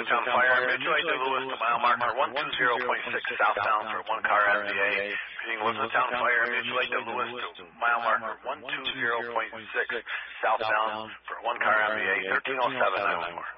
Town Fire, mutual aid to Lewis to mile marker 120.6 southbound for 1 car MVA. Repeating Town Fire, mutual aid to Lewis to mile marker 120.6 southbound for 1 car MVA, 130794.